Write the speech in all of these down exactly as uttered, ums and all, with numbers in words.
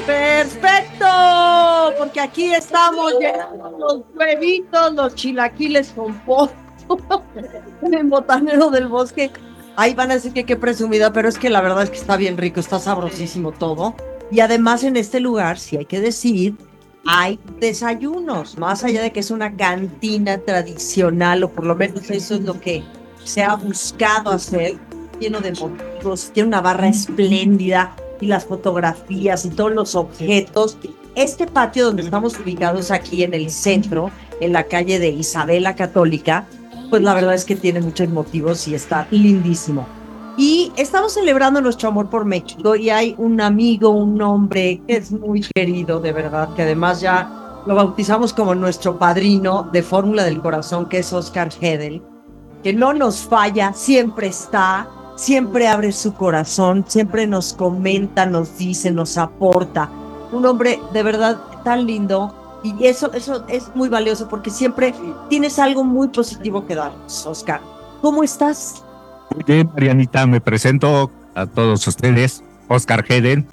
Perfecto, porque aquí estamos llenando los huevitos, los chilaquiles con pollo en Botanero del Bosque. Ahí van a decir que qué presumida, pero es que la verdad es que está bien rico, está sabrosísimo todo. Y además en este lugar, si hay que decir, hay desayunos, más allá de que es una cantina tradicional, o por lo menos eso es lo que se ha buscado hacer, lleno de motivos, tiene una barra espléndida, y las fotografías y todos los objetos. Este patio donde estamos ubicados aquí en el centro, en la calle de Isabela Católica, pues la verdad es que tiene muchos motivos y está lindísimo. Y estamos celebrando nuestro amor por México y hay un amigo, un hombre que es muy querido, de verdad, que además ya lo bautizamos como nuestro padrino de Fórmula del Corazón, que es Oscar Hedel, que no nos falla, siempre está, siempre abre su corazón, siempre nos comenta, nos dice, nos aporta. Un hombre de verdad tan lindo y eso, eso es muy valioso porque siempre tienes algo muy positivo que darnos, Oscar. ¿Cómo estás? Muy bien, Marianita, me presento a todos ustedes, Oscar Hedel,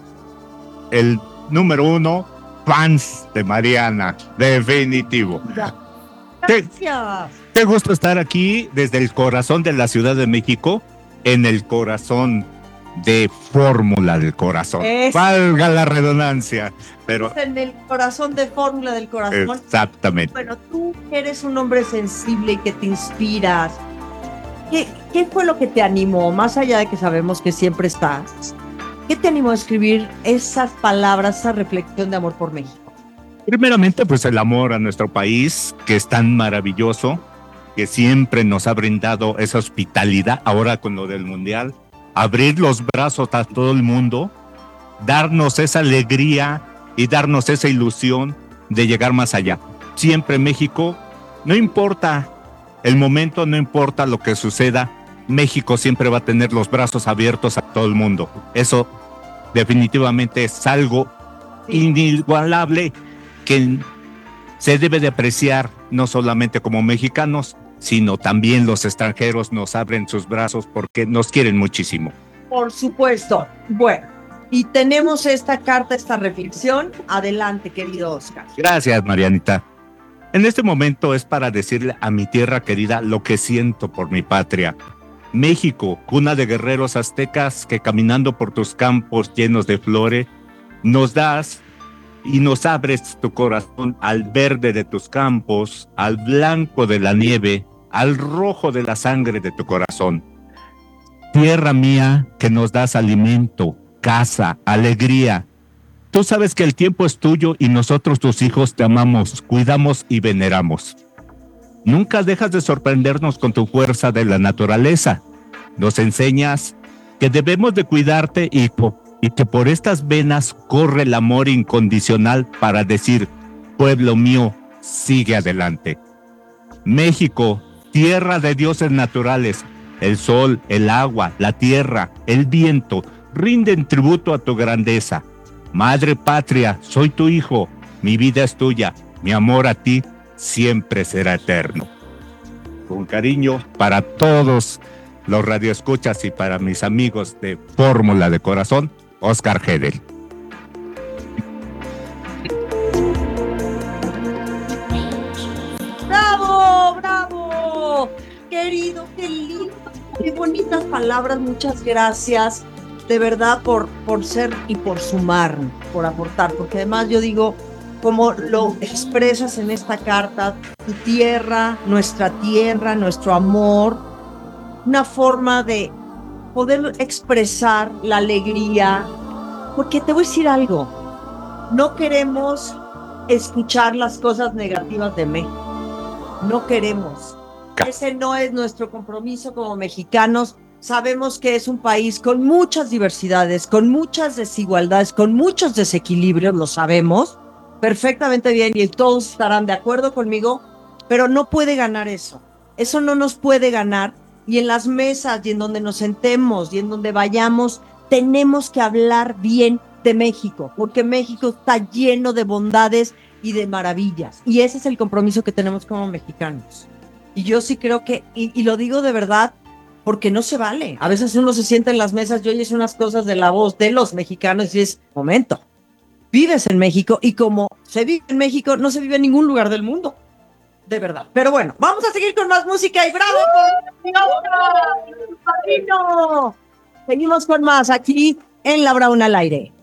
el número uno fans de Mariana, definitivo. Gracias. Qué, qué gusto estar aquí desde el corazón de la Ciudad de México, en el corazón de Fórmula del Corazón. Es, valga la redundancia, pero en el corazón de Fórmula del Corazón. Exactamente. Bueno, tú eres un hombre sensible y que te inspiras. ¿Qué, ¿Qué fue lo que te animó, más allá de que sabemos que siempre estás? ¿Qué te animó a escribir esas palabras, esa reflexión de amor por México? Primeramente, pues el amor a nuestro país, que es tan maravilloso, que siempre nos ha brindado esa hospitalidad, ahora con lo del Mundial, abrir los brazos a todo el mundo, darnos esa alegría y darnos esa ilusión de llegar más allá. Siempre México, no importa el momento, no importa lo que suceda, México siempre va a tener los brazos abiertos a todo el mundo. Eso definitivamente es algo inigualable que se debe de apreciar no solamente como mexicanos, sino también los extranjeros nos abren sus brazos porque nos quieren muchísimo. Por supuesto. Bueno, y tenemos esta carta, esta reflexión. Adelante, querido Oscar. Gracias, Marianita. En este momento es para decirle a mi tierra querida lo que siento por mi patria. México, cuna de guerreros aztecas que caminando por tus campos llenos de flores, nos das y nos abres tu corazón al verde de tus campos, al blanco de la nieve, al rojo de la sangre de tu corazón. Tierra mía que nos das alimento, casa, alegría. Tú sabes que el tiempo es tuyo y nosotros tus hijos te amamos, cuidamos y veneramos. Nunca dejas de sorprendernos con tu fuerza de la naturaleza. Nos enseñas que debemos de cuidarte y y que por estas venas corre el amor incondicional para decir, pueblo mío, sigue adelante. México, tierra de dioses naturales, el sol, el agua, la tierra, el viento, rinden tributo a tu grandeza. Madre patria, soy tu hijo, mi vida es tuya, mi amor a ti siempre será eterno. Con cariño para todos los radioescuchas y para mis amigos de Fórmula de Corazón, Oscar Hedel. ¡Bravo! ¡Bravo! Querido, qué lindo, qué bonitas palabras, muchas gracias, de verdad, por, por ser y por sumar, por aportar, porque además yo digo, como lo expresas en esta carta, tu tierra, nuestra tierra, nuestro amor, una forma de poder expresar la alegría, porque te voy a decir algo, no queremos escuchar las cosas negativas de México, no queremos, ese no es nuestro compromiso como mexicanos. Sabemos que es un país con muchas diversidades, con muchas desigualdades, con muchos desequilibrios, lo sabemos perfectamente bien y todos estarán de acuerdo conmigo, pero no puede ganar eso, eso no nos puede ganar. Y en las mesas y en donde nos sentemos y en donde vayamos, tenemos que hablar bien de México, porque México está lleno de bondades y de maravillas. Y ese es el compromiso que tenemos como mexicanos. Y yo sí creo que, y, y lo digo de verdad, porque no se vale. A veces uno se sienta en las mesas y oyes unas cosas de la voz de los mexicanos y dices, momento, vives en México y como se vive en México, no se vive en ningún lugar del mundo. De verdad. Pero bueno, vamos a seguir con más música y bravo por Seguimos con más aquí en La Brauna al aire.